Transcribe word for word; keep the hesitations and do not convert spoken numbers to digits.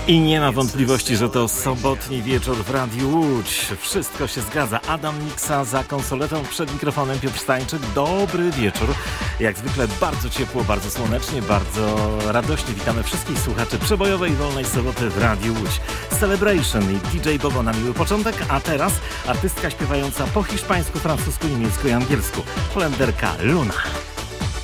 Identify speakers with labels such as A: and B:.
A: I nie ma wątpliwości, że to sobotni wieczór w Radiu Łódź. Wszystko się zgadza. Adam Miksa za konsoletą, przed mikrofonem Piotr Stańczyk. Dobry wieczór. Jak zwykle bardzo ciepło, bardzo słonecznie, bardzo radośnie witamy wszystkich słuchaczy przebojowej wolnej soboty w Radiu Łódź. Celebration i D J Bobo na miły początek, a teraz artystka śpiewająca po hiszpańsku, francusku, niemiecku i angielsku. Holenderka Luna.